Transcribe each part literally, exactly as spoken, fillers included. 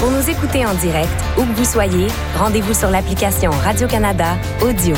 Pour nous écouter en direct, où que vous soyez, rendez-vous sur l'application Radio-Canada Audio.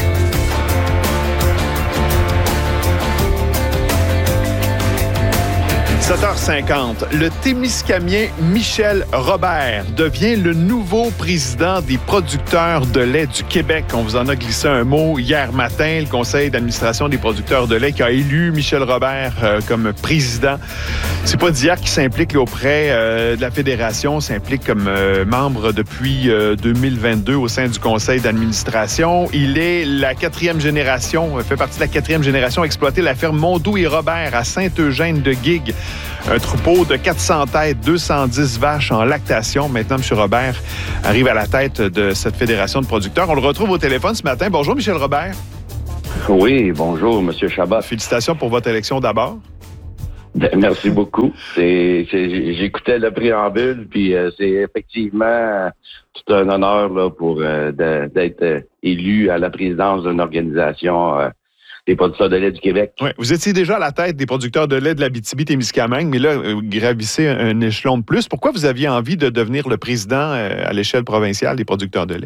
sept heures cinquante, le Témiscamien Michel Robert devient le nouveau président des producteurs de lait du Québec. On vous en a glissé un mot hier matin. Le conseil d'administration des producteurs de lait qui a élu Michel Robert euh, comme président. C'est pas d'hier qu'il s'implique là, auprès euh, de la fédération, s'implique comme euh, membre depuis euh, deux mille vingt-deux au sein du conseil d'administration. Il est la quatrième génération, fait partie de la quatrième génération à exploiter la ferme Mondou et Robert à Saint-Eugène-de-Guigues. Un troupeau de quatre cents têtes, deux cent dix vaches en lactation. Maintenant, M. Robert arrive à la tête de cette fédération de producteurs. On le retrouve au téléphone ce matin. Bonjour, Michel Robert. Oui, bonjour, M. Chabot. Félicitations pour votre élection d'abord. Ben, merci beaucoup. C'est, c'est, j'écoutais le préambule, puis euh, c'est effectivement tout un honneur là, pour euh, de, d'être euh, élu à la présidence d'une organisation euh, des producteurs de lait du Québec. Oui, vous étiez déjà à la tête des producteurs de lait de l'Abitibi-Témiscamingue, mais là, vous gravissez un échelon de plus. Pourquoi vous aviez envie de devenir le président euh, à l'échelle provinciale des producteurs de lait?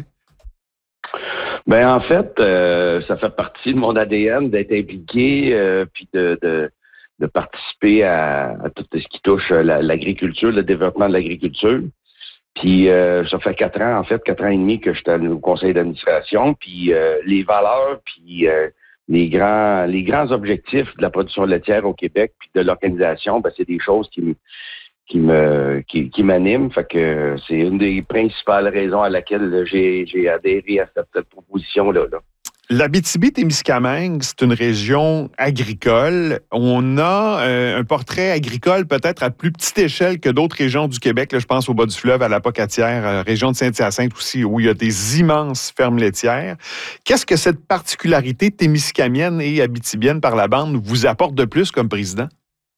Ben en fait, euh, ça fait partie de mon A D N d'être impliqué, euh, puis de, de de participer à, à tout ce qui touche la, l'agriculture, le développement de l'agriculture. Puis euh, ça fait quatre ans, en fait, quatre ans et demi que je suis au conseil d'administration. Puis euh, les valeurs, puis euh, les grands les grands objectifs de la production laitière au Québec, puis de l'organisation, ben, c'est des choses qui me qui me qui, qui m'animent. Fait que c'est une des principales raisons à laquelle j'ai, j'ai adhéré à cette, cette proposition-là. Là. L'Abitibi-Témiscamingue, c'est une région agricole. On a euh, un portrait agricole peut-être à plus petite échelle que d'autres régions du Québec. Là, je pense au bas du fleuve, à la Pocatière, euh, région de Saint-Hyacinthe aussi, où il y a des immenses fermes laitières. Qu'est-ce que cette particularité témiscamienne et abitibienne par la bande vous apporte de plus comme président?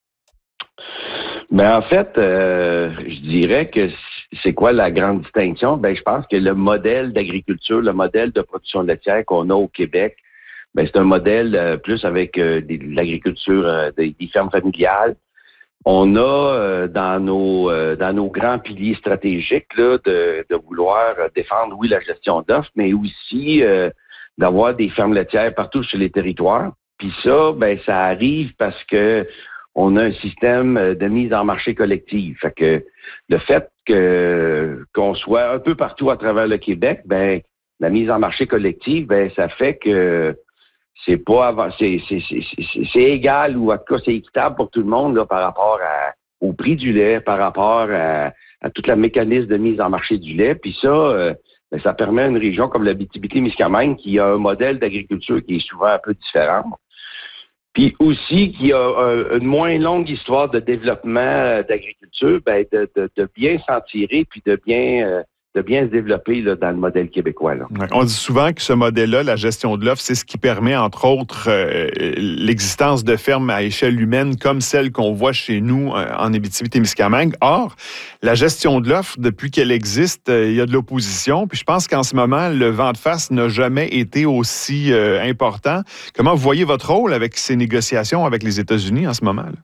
Ben en fait, euh, je dirais que c'est quoi la grande distinction? Ben je pense que le modèle d'agriculture, le modèle de production laitière qu'on a au Québec, ben c'est un modèle euh, plus avec euh, des, de l'agriculture, euh, des, des fermes familiales. On a euh, dans nos euh, dans nos grands piliers stratégiques là, de, de vouloir défendre, oui, la gestion d'offres, mais aussi euh, d'avoir des fermes laitières partout sur les territoires. Puis ça, ben ça arrive parce que on a un système de mise en marché collective. Fait que le fait que qu'on soit un peu partout à travers le Québec, ben la mise en marché collective, ben ça fait que c'est pas c'est c'est c'est, c'est, c'est égal ou en tout cas c'est équitable pour tout le monde là, par rapport à, au prix du lait, par rapport à, à tout le mécanisme de mise en marché du lait. Puis ça, euh, ben, ça permet à une région comme l'Abitibi-Témiscamingue qui a un modèle d'agriculture qui est souvent un peu différent. Puis aussi, qui a un, une moins longue histoire de développement d'agriculture, ben de, de, de bien s'en tirer puis de bien euh, de bien se développer là, dans le modèle québécois. Là. Ouais, on dit souvent que ce modèle-là, la gestion de l'offre, c'est ce qui permet, entre autres, euh, l'existence de fermes à échelle humaine comme celle qu'on voit chez nous euh, en Abitibi-Témiscamingue. Or, la gestion de l'offre, depuis qu'elle existe, euh, il y a de l'opposition. Puis je pense qu'en ce moment, le vent de face n'a jamais été aussi euh, important. Comment vous voyez votre rôle avec ces négociations avec les États-Unis en ce moment? Là?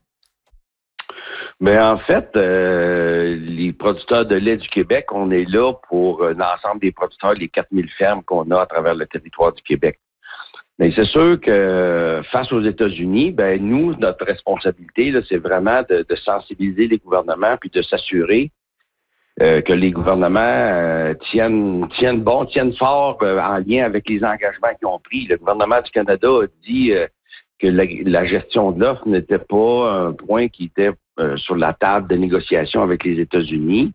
Mais en fait, euh, les producteurs de lait du Québec, on est là pour euh, l'ensemble des producteurs, les quatre mille fermes qu'on a à travers le territoire du Québec. Mais c'est sûr que face aux États-Unis, ben nous, notre responsabilité, là, c'est vraiment de, de sensibiliser les gouvernements puis de s'assurer euh, que les gouvernements euh, tiennent tiennent bon, tiennent fort euh, en lien avec les engagements qu'ils ont pris. Le gouvernement du Canada a dit euh, que la, la gestion de l'offre n'était pas un point qui était euh, sur la table de négociation avec les États-Unis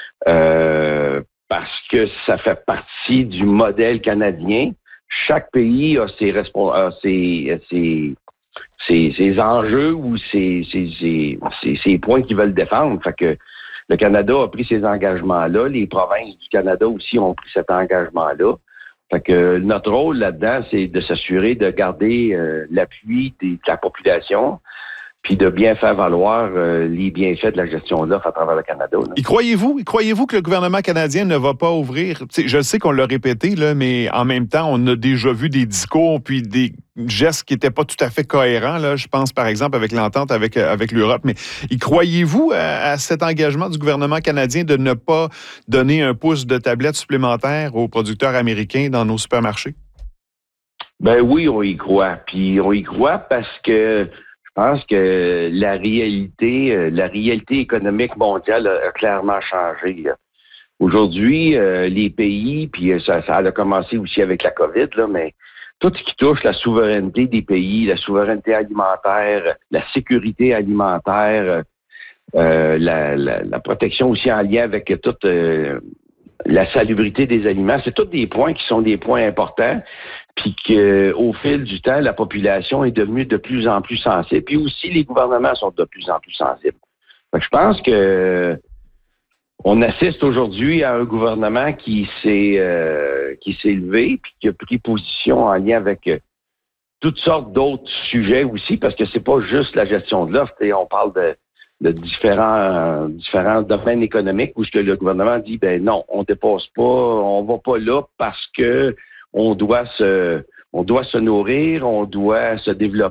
euh, parce que ça fait partie du modèle canadien. Chaque pays a ses, respons- a ses, ses, ses, ses enjeux ou ses, ses, ses, ses, ses points qu'ils veulent défendre. Fait que le Canada a pris ces engagements-là. Les provinces du Canada aussi ont pris cet engagement-là. Fait que notre rôle là-dedans, c'est de s'assurer de garder euh, l'appui des, de la population, puis de bien faire valoir euh, les bienfaits de la gestion de l'offre à travers le Canada. Là. Y croyez-vous? Y croyez-vous que le gouvernement canadien ne va pas ouvrir? T'sais, je sais qu'on l'a répété, là, mais en même temps, on a déjà vu des discours puis des gestes qui n'étaient pas tout à fait cohérents. Là. Je pense, par exemple, avec l'entente avec, avec l'Europe. Mais y croyez-vous à, à cet engagement du gouvernement canadien de ne pas donner un pouce de tablette supplémentaire aux producteurs américains dans nos supermarchés? Ben oui, on y croit. Puis on y croit parce que je pense que la réalité, la réalité économique mondiale a clairement changé. Aujourd'hui, euh, les pays, puis ça, ça a commencé aussi avec la COVID, là, mais tout ce qui touche la souveraineté des pays, la souveraineté alimentaire, la sécurité alimentaire, euh, la, la, la protection aussi en lien avec toute euh, la salubrité des aliments, c'est tous des points qui sont des points importants, puis qu'au fil du temps, la population est devenue de plus en plus sensible, puis aussi les gouvernements sont de plus en plus sensibles. Fait que je pense que on assiste aujourd'hui à un gouvernement qui s'est euh, qui s'est levé, puis qui a pris position en lien avec euh, toutes sortes d'autres sujets aussi, parce que c'est pas juste la gestion de l'offre, on parle de de différents euh, différents domaines économiques où ce que le gouvernement dit ben non, on dépasse pas, on va pas là parce que on doit se on doit se nourrir, on doit se développer.